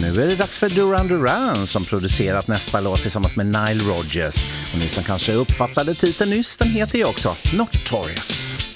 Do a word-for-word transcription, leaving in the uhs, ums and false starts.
nu är det dags för Duran Duran som producerat nästa låt tillsammans med Nile Rodgers. Och ni som kanske uppfattade titeln nyss, den heter ju också Notorious.